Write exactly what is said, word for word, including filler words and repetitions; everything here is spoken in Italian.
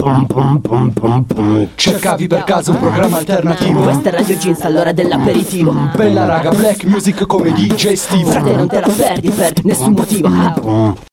Cercavi per caso un programma alternativo? Questa è Radio Jeans all'ora dell'aperitivo. Bella raga, black music come D J Steve. Frate, non te la perdi per nessun motivo.